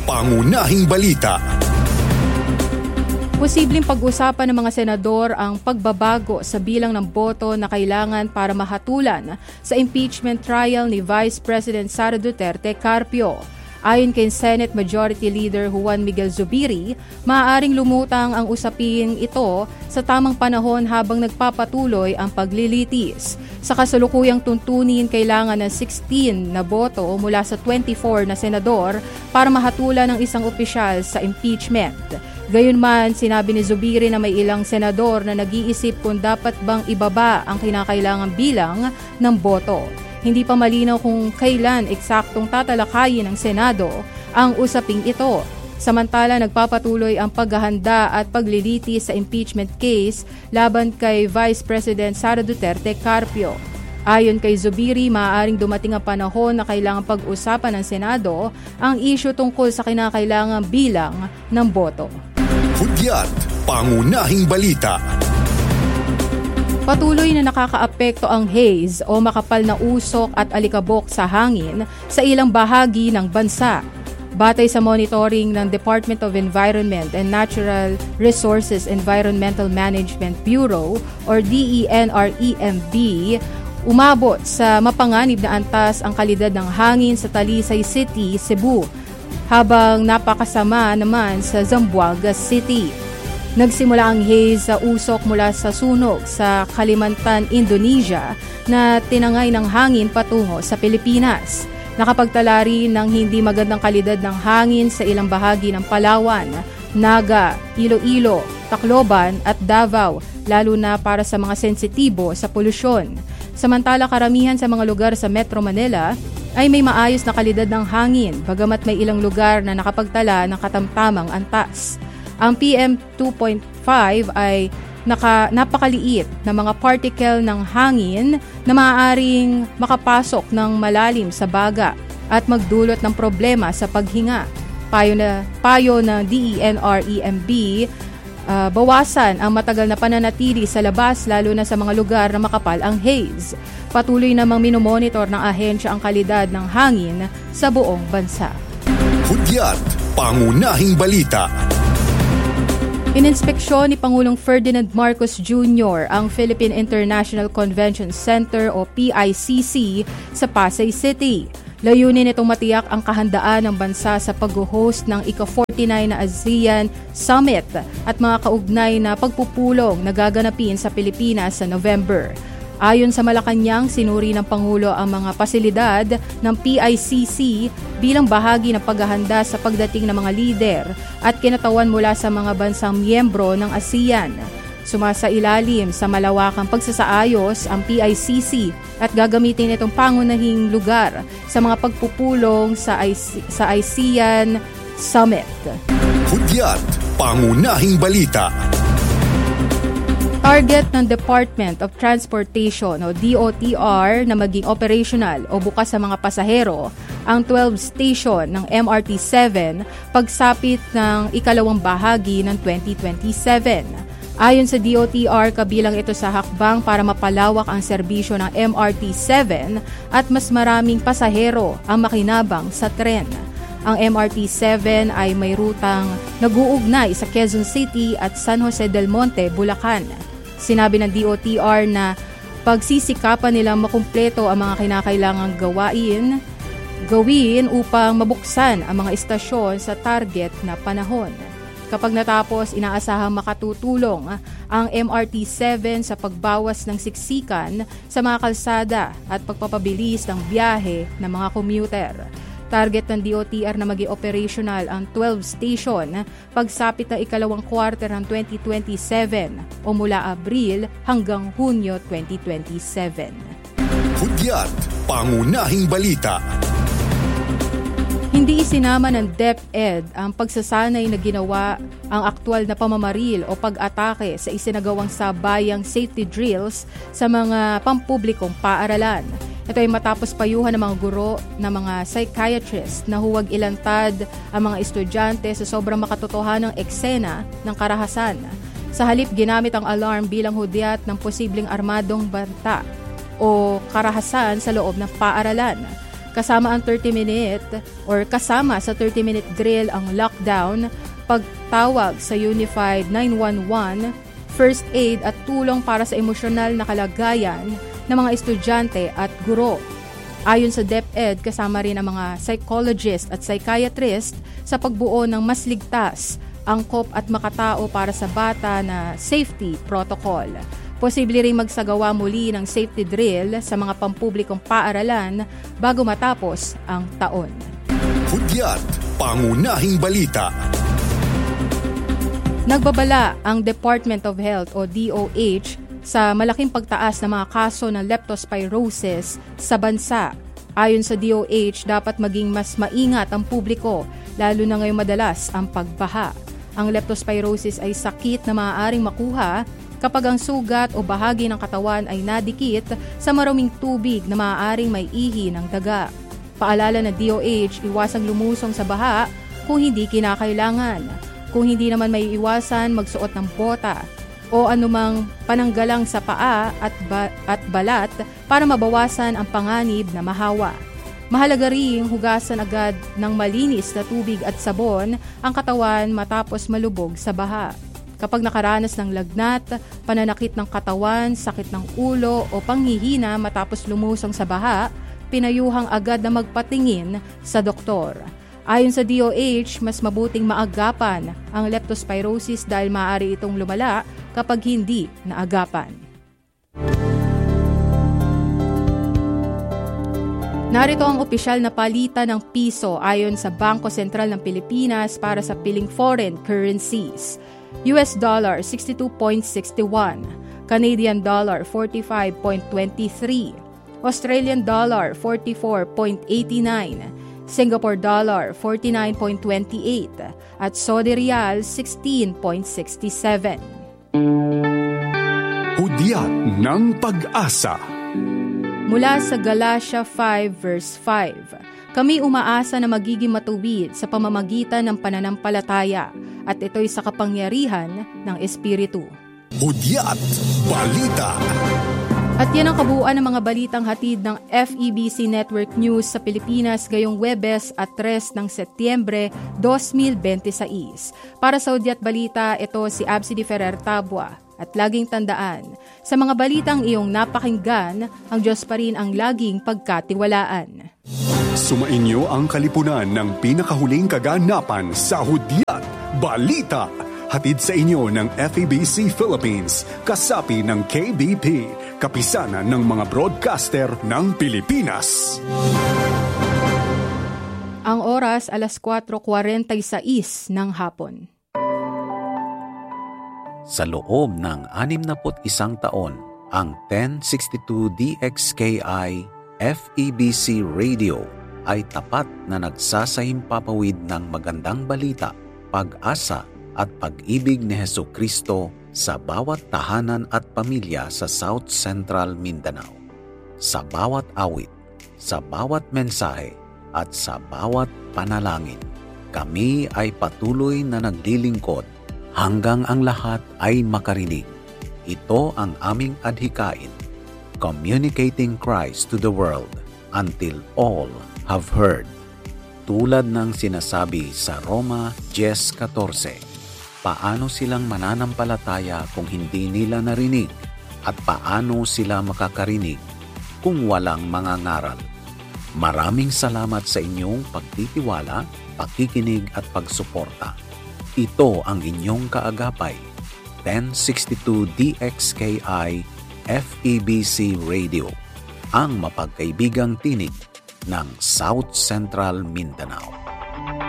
Pangunahing balita. Posibleng pag-usapan ng mga senador ang pagbabago sa bilang ng boto na kailangan para mahatulan sa impeachment trial ni Vice President Sara Duterte Carpio. Ayon kay Senate Majority Leader Juan Miguel Zubiri, maaaring lumutang ang usaping ito sa tamang panahon habang nagpapatuloy ang paglilitis. Sa kasalukuyang tuntunin, kailangan ng 16 na boto mula sa 24 na senador para mahatulan ng isang opisyal sa impeachment. Gayunman, sinabi ni Zubiri na may ilang senador na nag-iisip kung dapat bang ibaba ang kinakailangang bilang ng boto. Hindi pa malinaw kung kailan eksaktong tatalakayin ng Senado ang usaping ito. Samantala, nagpapatuloy ang paghahanda at paglilitis sa impeachment case laban kay Vice President Sara Duterte Carpio. Ayon kay Zubiri, maaaring dumating ang panahon na kailangan pag-usapan ng Senado ang isyu tungkol sa kinakailangang bilang ng boto. Hudyat, pangunahing balita. Patuloy na nakakaapekto ang haze o makapal na usok at alikabok sa hangin sa ilang bahagi ng bansa. Batay sa monitoring ng Department of Environment and Natural Resources Environmental Management Bureau or DENREMB, umabot sa mapanganib na antas ang kalidad ng hangin sa Talisay City, Cebu, habang napakasama naman sa Zamboanga City. Nagsimula ang haze sa usok mula sa sunog sa Kalimantan, Indonesia na tinangay ng hangin patungo sa Pilipinas. Nakapagtala rin ng hindi magandang kalidad ng hangin sa ilang bahagi ng Palawan, Naga, Iloilo, Tacloban at Davao, lalo na para sa mga sensitibo sa polusyon. Samantala, karamihan sa mga lugar sa Metro Manila ay may maayos na kalidad ng hangin, bagamat may ilang lugar na nakapagtala ng katamtamang antas. Ang PM2.5 ay napakaliit na mga particle ng hangin na maaaring makapasok ng malalim sa baga at magdulot ng problema sa paghinga. Payo ng DENREMB, bawasan ang matagal na pananatili sa labas lalo na sa mga lugar na makapal ang haze. Patuloy namang minomonitor ng ahensya ang kalidad ng hangin sa buong bansa. Hudyat, pangunahing balita. Ininspeksyon ni Pangulong Ferdinand Marcos Jr. ang Philippine International Convention Center o PICC sa Pasay City. Layunin itong matiyak ang kahandaan ng bansa sa pag-host ng ika-49 na ASEAN Summit at mga kaugnay na pagpupulong na gaganapin sa Pilipinas sa November. Ayon sa Malacanang, sinuri ng Pangulo ang mga pasilidad ng PICC bilang bahagi ng paghahanda sa pagdating ng mga lider at kinatawan mula sa mga bansang miyembro ng ASEAN. Sumasailalim sa malawakang pagsasaayos ang PICC at gagamitin itong pangunahing lugar sa mga pagpupulong sa ASEAN Summit. Hudyat, pangunahing balita. Target ng Department of Transportation o DOTR na maging operational o bukas sa mga pasahero ang 12 station ng MRT-7 pagsapit ng ikalawang bahagi ng 2027. Ayon sa DOTR, kabilang ito sa hakbang para mapalawak ang serbisyo ng MRT-7 at mas maraming pasahero ang makinabang sa tren. Ang MRT-7 ay may rutang nag-uugnay sa Quezon City at San Jose del Monte, Bulacan. Sinabi ng DOTR na pagsisikapan nilang makumpleto ang mga kinakailangang gawin upang mabuksan ang mga istasyon sa target na panahon. Kapag natapos, inaasahang makatutulong ang MRT-7 sa pagbawas ng siksikan sa mga kalsada at pagpapabilis ng biyahe ng mga commuter. Target ng DOTR na maging operational ang 12 station pagsapit ng ikalawang quarter ng 2027 o mula Abril hanggang Hunyo 2027. Hudyat, pangunahing balita. Hindi isinama ng DepEd ang pagsasanay na ginawa ang aktwal na pamamaril o pag-atake sa isinagawang sabayang safety drills sa mga pampublikong paaralan. Ito ay matapos payuhan ng mga guro na mga psychiatrist na huwag ilantad ang mga estudyante sa sobrang makatotohanang eksena ng karahasan. Sa halip, ginamit ang alarm bilang hudyat ng posibleng armadong banta o karahasan sa loob ng paaralan. Kasama sa 30-minute drill ang lockdown, pagtawag sa Unified 911, first aid at tulong para sa emosyonal na kalagayan ng mga estudyante at guro. Ayon sa DepEd, kasama rin ang mga psychologist at psychiatrist sa pagbuo ng mas ligtas, angkop at makatao para sa bata na safety protocol. Posible rin magsagawa muli ng safety drill sa mga pampublikong paaralan bago matapos ang taon. Hudyat, pangunahing balita. Nagbabala ang Department of Health o DOH sa malaking pagtaas ng mga kaso ng leptospirosis sa bansa. Ayon sa DOH, dapat maging mas maingat ang publiko, lalo na ngayong madalas ang pagbaha. Ang leptospirosis ay sakit na maaaring makuha kapag ang sugat o bahagi ng katawan ay nadikit sa maruming tubig na maaaring may ihi ng daga. Paalala ng DOH, iwasang lumusong sa baha kung hindi kinakailangan. Kung hindi naman may iwasan, magsuot ng bota o anumang pananggalang sa paa at balat para mabawasan ang panganib na mahawa. Mahalaga ring hugasan agad ng malinis na tubig at sabon ang katawan matapos malubog sa baha. Kapag nakaranas ng lagnat, pananakit ng katawan, sakit ng ulo o panghihina matapos lumusong sa baha, pinayuhang agad na magpatingin sa doktor. Ayon sa DOH, mas mabuting maagapan ang leptospirosis dahil maaari itong lumala kapag hindi naagapan. Narito ang opisyal na palitan ng piso ayon sa Bangko Sentral ng Pilipinas para sa piling foreign currencies. US dollar 62.61, Canadian dollar 45.23, Australian dollar 44.89, Singapore dollar 49.28 at Saudi Riyal 16.67. Hudyat ng pag-asa. Mula sa Galatia 5 verse 5, kami umaasa na magiging matuwid sa pamamagitan ng pananampalataya at ito'y sa kapangyarihan ng Espiritu. Hudyat Balita. At yan ang kabuuan ng mga balitang hatid ng FEBC Network News sa Pilipinas ngayong Huwebes at 3 ng Setyembre 2026. Para sa Hudyat Balita, ito si Absidy Ferrer Tabua. At laging tandaan, sa mga balitang iyong napakinggan, ang Diyos pa rin ang laging pagkatiwalaan. Sumainyo ang kalipunan ng pinakahuling kaganapan sa Hudyat Balita. Hatid sa inyo ng FEBC Philippines, kasapi ng KBP, kapisanan ng mga broadcaster ng Pilipinas. Ang oras, 4:46 ng hapon. Sa loob ng 61 taon, ang 1062 DXKI FEBC Radio ay tapat na nagsasahimpapawid ng magandang balita, pag-asa at pag-ibig ni Hesukristo sa bawat tahanan at pamilya sa South Central Mindanao. Sa bawat awit, sa bawat mensahe at sa bawat panalangin, kami ay patuloy na naglilingkod hanggang ang lahat ay makarinig. Ito ang aming adhikain, communicating Christ to the world until all have heard. Tulad ng sinasabi sa Roma 10:14, paano silang mananampalataya kung hindi nila narinig at paano sila makakarinig kung walang mangangaral? Maraming salamat sa inyong pagtitiwala, pakikinig at pagsuporta. Ito ang inyong kaagapay, 1062 DXKI FEBC Radio, ang mapagkaibigang tinig ng South Central Mindanao.